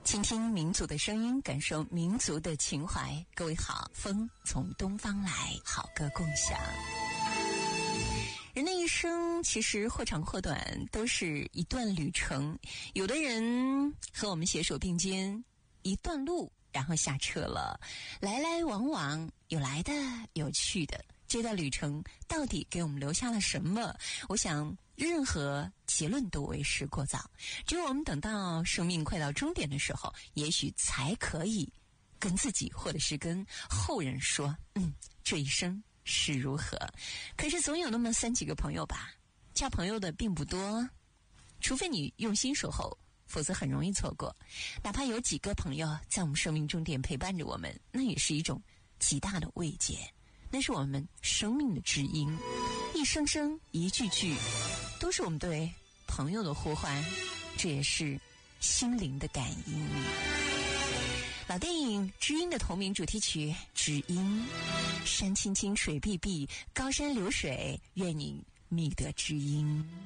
倾听民族的声音，感受民族的情怀。各位好，风从东方来，好歌共享。人的一生其实或长或短，都是一段旅程。有的人和我们携手并肩一段路，然后下车了，来来往往，有来的有去的。这段旅程到底给我们留下了什么？我想任何结论都为时过早，只有我们等到生命快到终点的时候，也许才可以跟自己或者是跟后人说，这一生是如何。可是总有那么3几个朋友吧，交朋友的并不多，除非你用心守候，否则很容易错过。哪怕有几个朋友在我们生命终点陪伴着我们，那也是一种极大的慰藉，那是我们生命的知音。一声声一句句都是我们对朋友的呼唤，这也是心灵的感应。老电影《知音》的同名主题曲《知音》，山青青水碧碧，高山流水，愿你觅得知音。